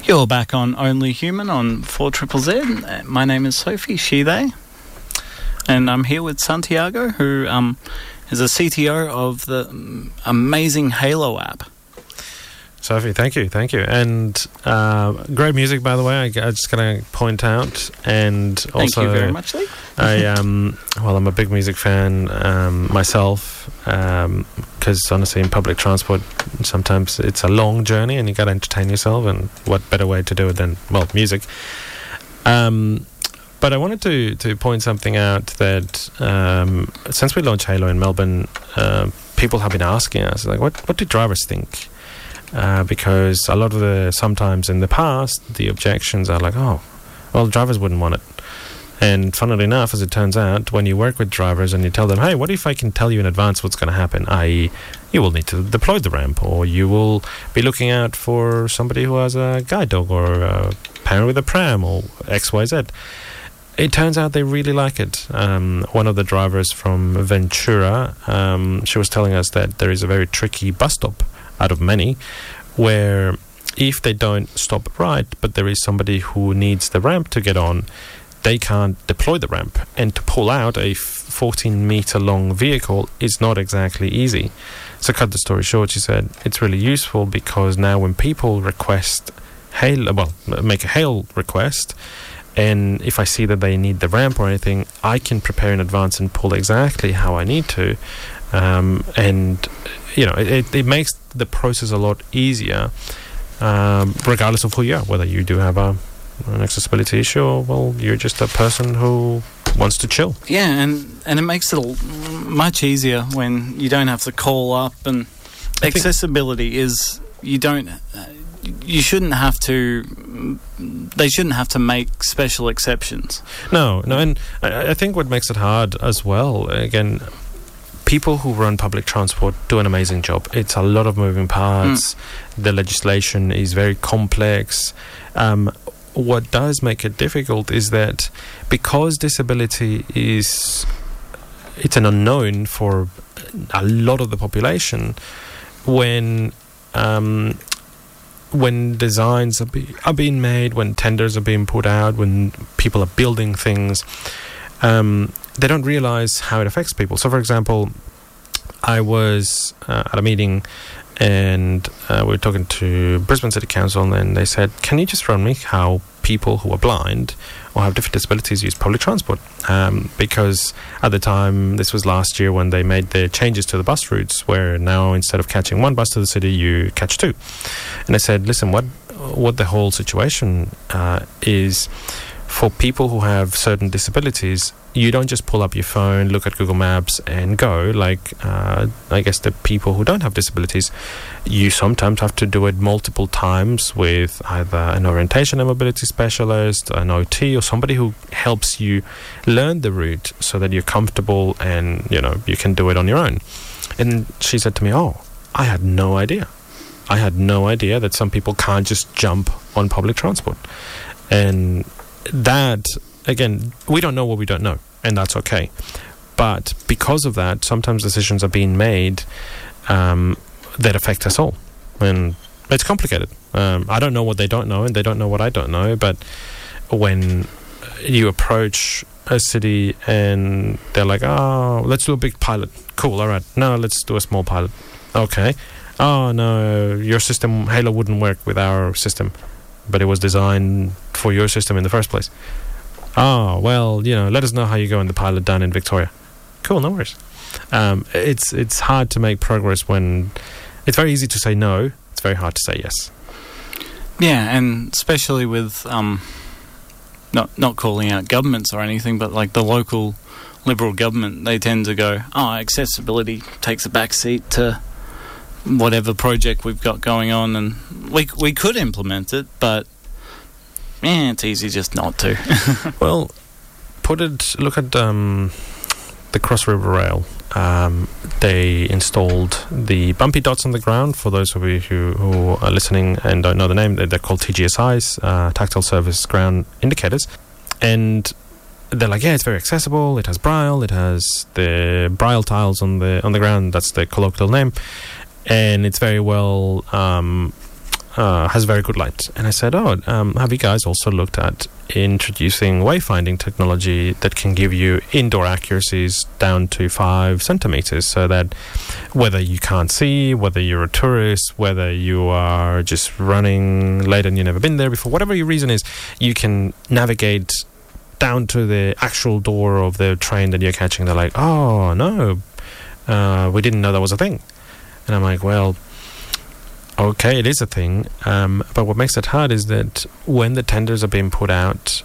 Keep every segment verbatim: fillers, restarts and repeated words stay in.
You're back on Only Human on four Z Z Z. My name is Sophie, she, they. And I'm here with Santiago, who um, is a C T O of the amazing Halo app. Sophie, thank you, thank you. And uh, great music, by the way, I, I just going to point out. And also, thank you very much, Lee. I, um, well, I'm a big music fan um, myself, because um, honestly, in public transport, sometimes it's a long journey and you got to entertain yourself, and what better way to do it than, well, music. Um, but I wanted to, to point something out that um, since we launched Halo in Melbourne, uh, people have been asking us, like, what, what do drivers think? Uh, because a lot of the, sometimes in the past, the objections are like, oh, well, drivers wouldn't want it. And funnily enough, as it turns out, when you work with drivers and you tell them, hey, what if I can tell you in advance what's going to happen, that is you will need to deploy the ramp, or you will be looking out for somebody who has a guide dog or a parent with a pram or X Y Z. It turns out they really like it. Um, one of the drivers from Ventura, um, she was telling us that there is a very tricky bus stop out of many, where if they don't stop right, but there is somebody who needs the ramp to get on, they can't deploy the ramp. And to pull out a fourteen meter long vehicle is not exactly easy. So cut the story short, she said, it's really useful because now when people request hail, well, make a hail request, and if I see that they need the ramp or anything, I can prepare in advance and pull exactly how I need to. Um, and, you know, it, it makes the process a lot easier, um, regardless of who you are, whether you do have a, an accessibility issue or, well, you're just a person who wants to chill. Yeah, and, and it makes it much easier when you don't have to call up, and I accessibility is, you don't, uh, you shouldn't have to, they shouldn't have to make special exceptions. No, no, and I, I think what makes it hard as well, again, people who run public transport do an amazing job. It's a lot of moving parts. Mm. The legislation is very complex. Um, what does make it difficult is that because disability is, it's an unknown for a lot of the population, when um, when designs are, be, are being made, when tenders are being put out, when people are building things, um, they don't realize how it affects people. So, for example, I was uh, at a meeting and uh, we were talking to Brisbane City Council, and they said, can you just run me how people who are blind or have different disabilities use public transport? Um, because at the time, this was last year when they made the changes to the bus routes, where now instead of catching one bus to the city, you catch two. And I said, listen, what, what the whole situation uh, is, for people who have certain disabilities, you don't just pull up your phone, look at Google Maps and go, like uh, I guess the people who don't have disabilities. You sometimes have to do it multiple times with either an orientation and mobility specialist, an O T, or somebody who helps you learn the route so that you're comfortable and, you know, you can do it on your own. And she said to me, oh, I had no idea. I had no idea that some people can't just jump on public transport. And that, again, we don't know what we don't know, and that's okay. But because of that, sometimes decisions are being made um, that affect us all, and it's complicated. Um, I don't know what they don't know, and they don't know what I don't know, but when you approach a city and they're like, oh, let's do a big pilot. Cool, all right. No, let's do a small pilot. Okay. Oh, no, your system, Halo, wouldn't work with our system, but it was designed for your system in the first place. Oh, well, you know, let us know how you go in the pilot down in Victoria. Cool, no worries. Um, it's it's hard to make progress when it's very easy to say no. It's very hard to say yes. Yeah, and especially with um, not not calling out governments or anything, but like the local Liberal government, they tend to go, oh, accessibility takes a back seat to whatever project we've got going on, and we we could implement it, but yeah, it's easy just not to. Well, put it. Look at um, the Cross River Rail. Um, they installed the bumpy dots on the ground. For those of you who, who are listening and don't know the name, they're, they're called T G S Is, uh, Tactile Surface Ground Indicators, and they're like, yeah, it's very accessible. It has braille. It has the braille tiles on the on the ground. That's the colloquial name. And it's very well um, uh, has very good light. And I said, oh, um, have you guys also looked at introducing wayfinding technology that can give you indoor accuracies down to five centimeters, so that whether you can't see, whether you're a tourist, whether you are just running late and you've never been there before, whatever your reason is, you can navigate down to the actual door of the train that you're catching. They're like, oh, no, uh, we didn't know that was a thing. And I'm like, well, okay, it is a thing, um, but what makes it hard is that when the tenders are being put out,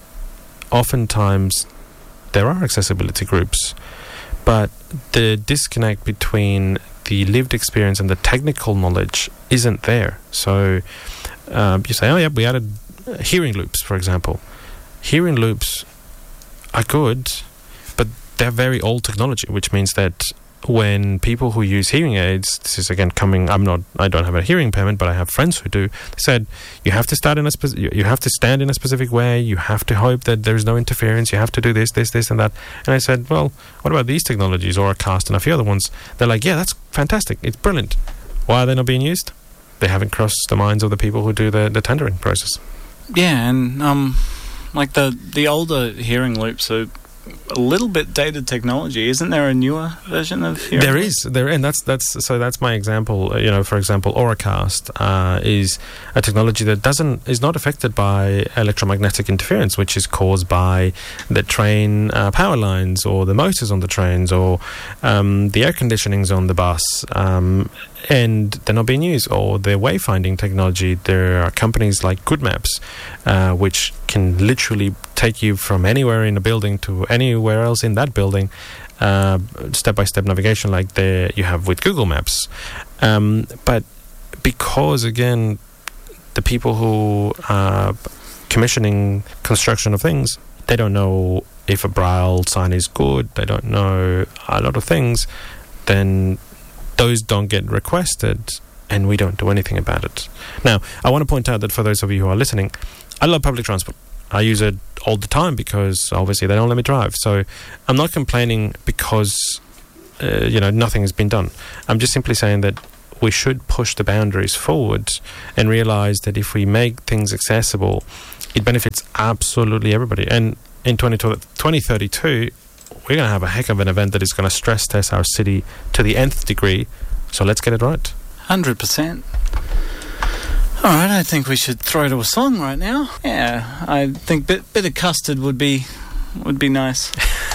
oftentimes there are accessibility groups, but the disconnect between the lived experience and the technical knowledge isn't there. So uh, you say, oh yeah, we added hearing loops, for example. Hearing loops are good, but they're very old technology, which means that when people who use hearing aids, this is again coming, I'm not, I don't have a hearing impairment, but I have friends who do, they said, you have to start in a spe- you have to stand in a specific way, you have to hope that there's no interference, you have to do this, this, this, and that. And I said, well, what about these technologies, Auracast and a few other ones? They're like, yeah, that's fantastic, it's brilliant. Why are they not being used? They haven't crossed the minds of the people who do the, the tendering process. Yeah, and um, like the the older hearing loops are a little bit dated technology. Isn't there a newer version of hearing there loops? is there and that's that's so that's my example. Uh, you know, for example, Auracast uh, is a technology that doesn't is not affected by electromagnetic interference, which is caused by the train uh, power lines or the motors on the trains or um, the air conditionings on the bus, um, and they're not being used. Or the wayfinding technology, there are companies like Good Maps, uh, which can literally take you from anywhere in a building to anywhere else in that building, uh, step-by-step navigation like the, you have with Google Maps. Um, but because, again, the people who are commissioning construction of things, they don't know if a Braille sign is good, they don't know a lot of things, then those don't get requested and we don't do anything about it. Now, I want to point out that for those of you who are listening, I love public transport. I use it all the time because obviously they don't let me drive. So I'm not complaining because, uh, you know, nothing has been done. I'm just simply saying that we should push the boundaries forward and realize that if we make things accessible, it benefits absolutely everybody. And in twenty thirty-two, we're going to have a heck of an event that is going to stress test our city to the nth degree. So let's get it right. one hundred percent. All right, I think we should throw to a song right now. Yeah, I think bit bit of custard would be would be nice.